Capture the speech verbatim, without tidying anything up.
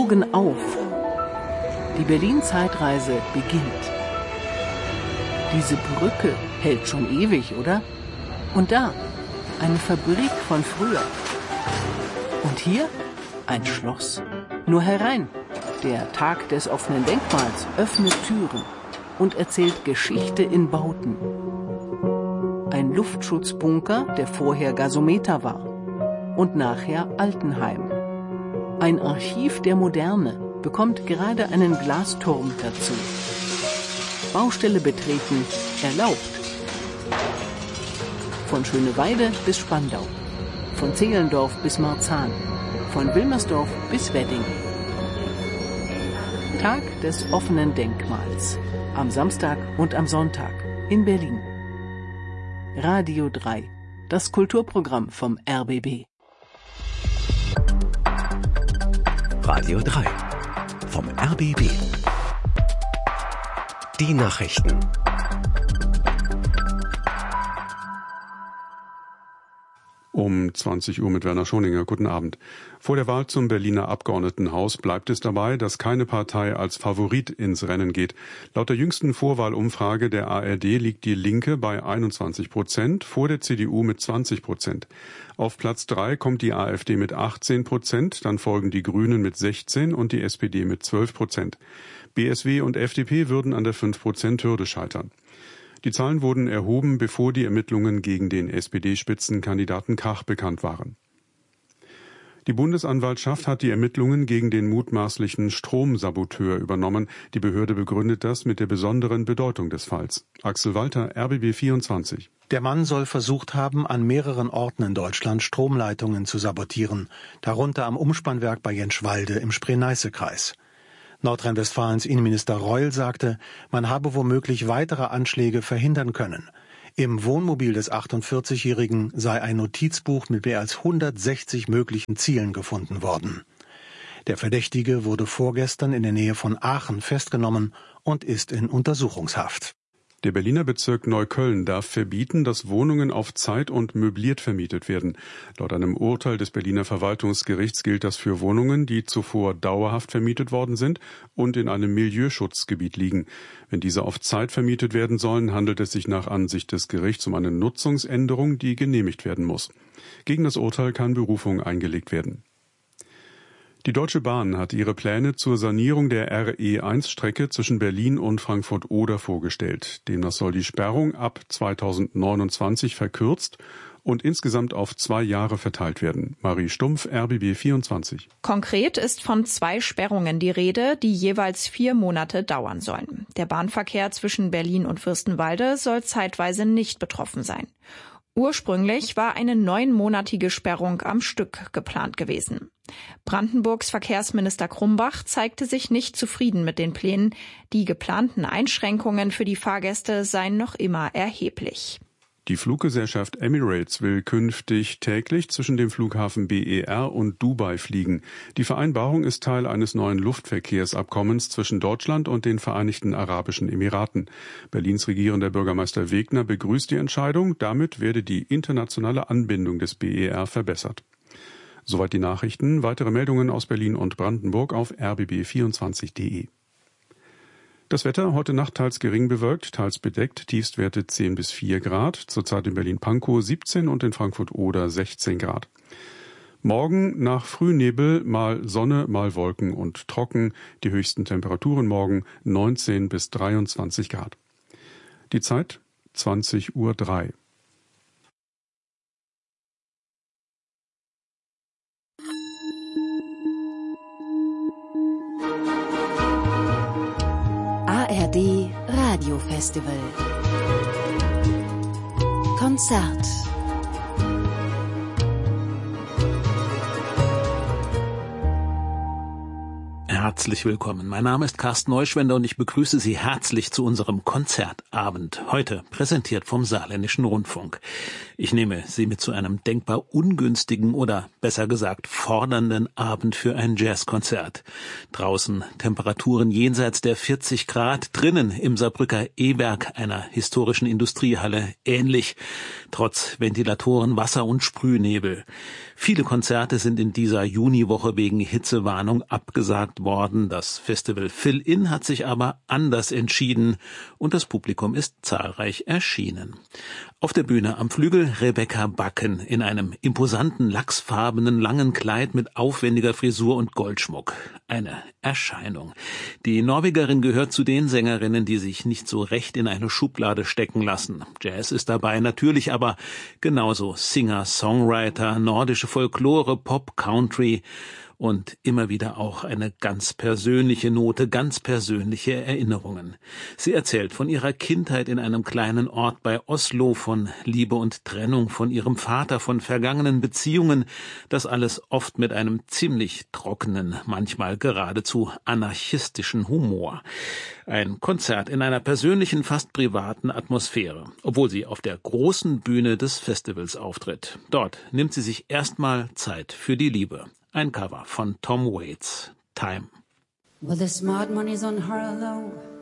Augen auf. Die Berlin-Zeitreise beginnt. Diese Brücke hält schon ewig, oder? Und da, eine Fabrik von früher. Und hier ein Schloss. Nur herein. Der Tag des offenen Denkmals öffnet Türen und erzählt Geschichte in Bauten. Ein Luftschutzbunker, der vorher Gasometer war und nachher Altenheim. Ein Archiv der Moderne bekommt gerade einen Glasturm dazu. Baustelle betreten erlaubt. Von Schöneweide bis Spandau, von Zehlendorf bis Marzahn, von Wilmersdorf bis Wedding. Tag des offenen Denkmals. Am Samstag und am Sonntag in Berlin. Radio drei, das Kulturprogramm vom R B B. Radio drei vom R B B. Die Nachrichten. Um zwanzig Uhr mit Werner Schoninger. Guten Abend. Vor der Wahl zum Berliner Abgeordnetenhaus bleibt es dabei, dass keine Partei als Favorit ins Rennen geht. Laut der jüngsten Vorwahlumfrage der A R D liegt die Linke bei einundzwanzig Prozent, vor der C D U mit zwanzig Prozent. Auf Platz drei kommt die AfD mit achtzehn Prozent, dann folgen die Grünen mit sechzehn und die S P D mit zwölf Prozent. B S W und F D P würden an der fünf Prozent Hürde scheitern. Die Zahlen wurden erhoben, bevor die Ermittlungen gegen den S P D-Spitzenkandidaten Kach bekannt waren. Die Bundesanwaltschaft hat die Ermittlungen gegen den mutmaßlichen Stromsaboteur übernommen. Die Behörde begründet das mit der besonderen Bedeutung des Falls. Axel Walter, R B B vierundzwanzig. Der Mann soll versucht haben, an mehreren Orten in Deutschland Stromleitungen zu sabotieren, darunter am Umspannwerk bei Jenschwalde im Spree-Neiße-Kreis. Nordrhein-Westfalens Innenminister Reul sagte, man habe womöglich weitere Anschläge verhindern können. Im Wohnmobil des achtundvierzigjährigen sei ein Notizbuch mit mehr als hundertsechzig möglichen Zielen gefunden worden. Der Verdächtige wurde vorgestern in der Nähe von Aachen festgenommen und ist in Untersuchungshaft. Der Berliner Bezirk Neukölln darf verbieten, dass Wohnungen auf Zeit und möbliert vermietet werden. Laut einem Urteil des Berliner Verwaltungsgerichts gilt das für Wohnungen, die zuvor dauerhaft vermietet worden sind und in einem Milieuschutzgebiet liegen. Wenn diese auf Zeit vermietet werden sollen, handelt es sich nach Ansicht des Gerichts um eine Nutzungsänderung, die genehmigt werden muss. Gegen das Urteil kann Berufung eingelegt werden. Die Deutsche Bahn hat ihre Pläne zur Sanierung der R E eins Strecke zwischen Berlin und Frankfurt-Oder vorgestellt. Demnach soll die Sperrung ab zweitausendneunundzwanzig verkürzt und insgesamt auf zwei Jahre verteilt werden. Marie Stumpf, R B B vierundzwanzig. Konkret ist von zwei Sperrungen die Rede, die jeweils vier Monate dauern sollen. Der Bahnverkehr zwischen Berlin und Fürstenwalde soll zeitweise nicht betroffen sein. Ursprünglich war eine neunmonatige Sperrung am Stück geplant gewesen. Brandenburgs Verkehrsminister Krumbach zeigte sich nicht zufrieden mit den Plänen. Die geplanten Einschränkungen für die Fahrgäste seien noch immer erheblich. Die Fluggesellschaft Emirates will künftig täglich zwischen dem Flughafen B E R und Dubai fliegen. Die Vereinbarung ist Teil eines neuen Luftverkehrsabkommens zwischen Deutschland und den Vereinigten Arabischen Emiraten. Berlins regierender Bürgermeister Wegner begrüßt die Entscheidung. Damit werde die internationale Anbindung des B E R verbessert. Soweit die Nachrichten. Weitere Meldungen aus Berlin und Brandenburg auf r b b vierundzwanzig punkt d e. Das Wetter heute Nacht teils gering bewölkt, teils bedeckt, Tiefstwerte zehn bis vier Grad, zurzeit in Berlin-Pankow siebzehn und in Frankfurt-Oder sechzehn Grad. Morgen nach Frühnebel mal Sonne, mal Wolken und trocken, die höchsten Temperaturen morgen neunzehn bis dreiundzwanzig Grad. Die Zeit zwanzig Uhr drei. A R D Radio Festival Konzert. Herzlich willkommen. Mein Name ist Carsten Neuschwender und ich begrüße Sie herzlich zu unserem Konzertabend. Heute präsentiert vom Saarländischen Rundfunk. Ich nehme Sie mit zu einem denkbar ungünstigen oder besser gesagt fordernden Abend für ein Jazzkonzert. Draußen Temperaturen jenseits der vierzig Grad, drinnen im Saarbrücker E-Werk, einer historischen Industriehalle, ähnlich, trotz Ventilatoren, Wasser und Sprühnebel. Viele Konzerte sind in dieser Juniwoche wegen Hitzewarnung abgesagt worden. Das Festival Fill-In hat sich aber anders entschieden und das Publikum ist zahlreich erschienen. Auf der Bühne am Flügel Rebecca Bakken in einem imposanten lachsfarbenen langen Kleid mit aufwendiger Frisur und Goldschmuck. Eine Erscheinung. Die Norwegerin gehört zu den Sängerinnen, die sich nicht so recht in eine Schublade stecken lassen. Jazz ist dabei natürlich, aber genauso Singer, Songwriter, nordische Folklore, Pop, Country und immer wieder auch eine ganz persönliche Note, ganz persönliche Erinnerungen. Sie erzählt von ihrer Kindheit in einem kleinen Ort bei Oslo, von Liebe und Trennung, von ihrem Vater, von vergangenen Beziehungen, das alles oft mit einem ziemlich trockenen, manchmal geradezu anarchistischen Humor. Ein Konzert in einer persönlichen, fast privaten Atmosphäre, obwohl sie auf der großen Bühne des Festivals auftritt. Dort nimmt sie sich erstmal Zeit für die Liebe. Ein Cover von Tom Waits, Time. Well, the smart money's on her low.